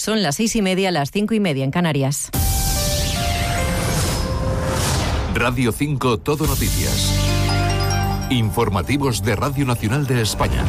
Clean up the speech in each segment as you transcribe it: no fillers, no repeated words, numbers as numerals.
Son las 6:30, las 5:30 en Canarias. Radio 5 Todo Noticias. Informativos de Radio Nacional de España.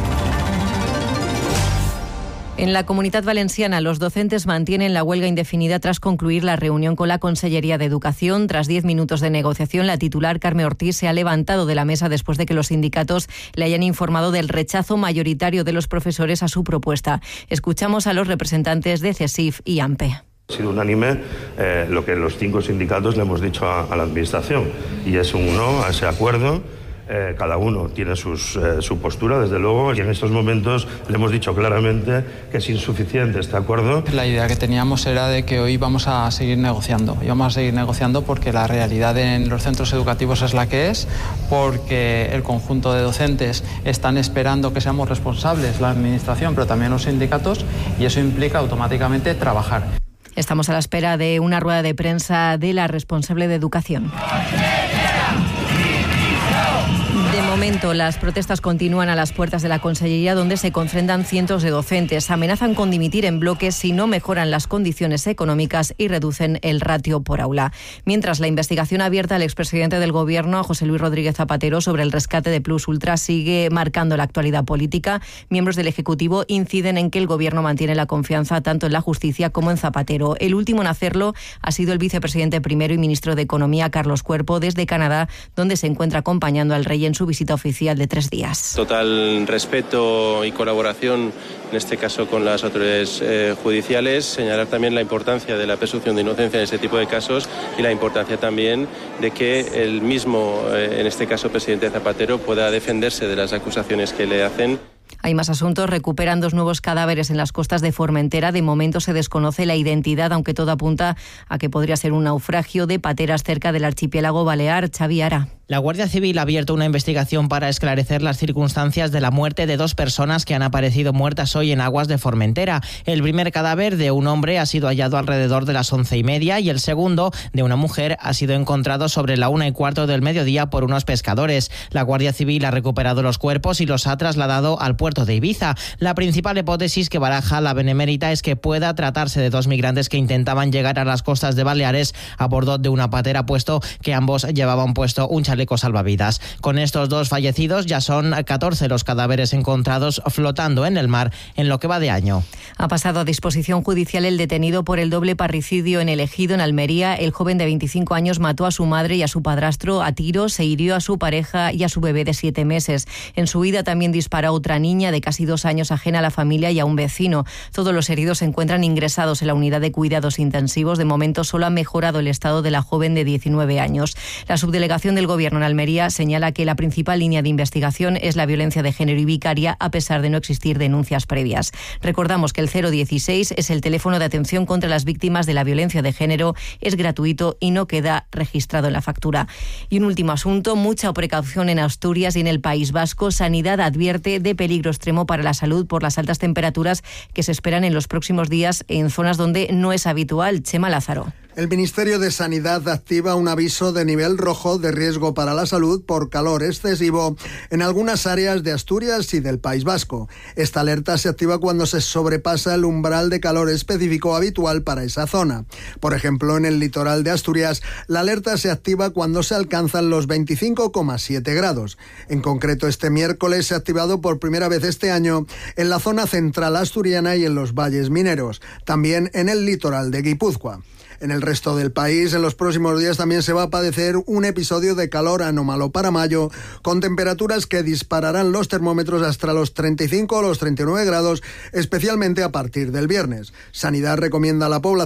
En la Comunitat Valenciana, los docentes mantienen la huelga indefinida tras concluir la reunión con la Consellería de Educación. Tras 10 minutos de negociación, la titular Carme Ortiz se ha levantado de la mesa después de que los sindicatos le hayan informado del rechazo mayoritario de los profesores a su propuesta. Escuchamos a los representantes de CESIF y AMPE. Ha sido unánime lo que los 5 sindicatos le hemos dicho a la Administración, y es un no a ese acuerdo. Cada uno tiene su postura, desde luego, y en estos momentos le hemos dicho claramente que es insuficiente este acuerdo. La idea que teníamos era de que hoy vamos a seguir negociando. Y vamos a seguir negociando porque la realidad en los centros educativos es la que es, porque el conjunto de docentes están esperando que seamos responsables, la Administración, pero también los sindicatos, y eso implica automáticamente trabajar. Estamos a la espera de una rueda de prensa de la responsable de Educación. De momento, las protestas continúan a las puertas de la Consellería, donde se concentran cientos de docentes. Amenazan con dimitir en bloque si no mejoran las condiciones económicas y reducen el ratio por aula. Mientras, la investigación abierta al expresidente del Gobierno, José Luis Rodríguez Zapatero, sobre el rescate de Plus Ultra sigue marcando la actualidad política. Miembros del Ejecutivo inciden en que el Gobierno mantiene la confianza tanto en la justicia como en Zapatero. El último en hacerlo ha sido el vicepresidente primero y ministro de Economía, Carlos Cuerpo, desde Canadá, donde se encuentra acompañando al rey en su visita oficial de 3 días. Total respeto y colaboración, en este caso con las autoridades judiciales. Señalar también la importancia de la presunción de inocencia en este tipo de casos y la importancia también de que el mismo, en este caso presidente Zapatero, pueda defenderse de las acusaciones que le hacen. Hay más asuntos. Recuperan 2 nuevos cadáveres en las costas de Formentera. De momento se desconoce la identidad, aunque todo apunta a que podría ser un naufragio de pateras cerca del archipiélago balear. Xavi Ara. La Guardia Civil ha abierto una investigación para esclarecer las circunstancias de la muerte de 2 personas que han aparecido muertas hoy en aguas de Formentera. El primer cadáver, de un hombre, ha sido hallado alrededor de las 11:30 y el segundo, de una mujer, ha sido encontrado sobre la 1:15 del mediodía por unos pescadores. La Guardia Civil ha recuperado los cuerpos y los ha trasladado al puerto de Ibiza. La principal hipótesis que baraja la Benemérita es que pueda tratarse de 2 migrantes que intentaban llegar a las costas de Baleares a bordo de una patera, puesto que ambos llevaban puesto un chaleco salvavidas. Con estos 2 fallecidos ya son 14 los cadáveres encontrados flotando en el mar en lo que va de año. Ha pasado a disposición judicial el detenido por el doble parricidio en El Ejido, en Almería. El joven de 25 años mató a su madre y a su padrastro a tiros, se hirió a su pareja y a su bebé de 7 meses. En su huida también disparó a otra niña de casi 2 años, ajena a la familia, y a un vecino. Todos los heridos se encuentran ingresados en la unidad de cuidados intensivos. De momento solo ha mejorado el estado de la joven de 19 años. La subdelegación del Gobierno en Almería señala que la principal línea de investigación es la violencia de género y vicaria, a pesar de no existir denuncias previas. Recordamos que el 016 es el teléfono de atención contra las víctimas de la violencia de género, es gratuito y no queda registrado en la factura. Y un último asunto: mucha precaución en Asturias y en el País Vasco. Sanidad advierte de peligro extremo para la salud por las altas temperaturas que se esperan en los próximos días en zonas donde no es habitual. Chema Lázaro. El Ministerio de Sanidad activa un aviso de nivel rojo de riesgo para la salud por calor excesivo en algunas áreas de Asturias y del País Vasco. Esta alerta se activa cuando se sobrepasa el umbral de calor específico habitual para esa zona. Por ejemplo, en el litoral de Asturias, la alerta se activa cuando se alcanzan los 25,7 grados. En concreto, este miércoles se ha activado por primera vez este año en la zona central asturiana y en los valles mineros, también en el litoral de Guipúzcoa. En el resto del país, en los próximos días también se va a padecer un episodio de calor anómalo para mayo, con temperaturas que dispararán los termómetros hasta los 35 o los 39 grados, especialmente a partir del viernes. Sanidad recomienda a la población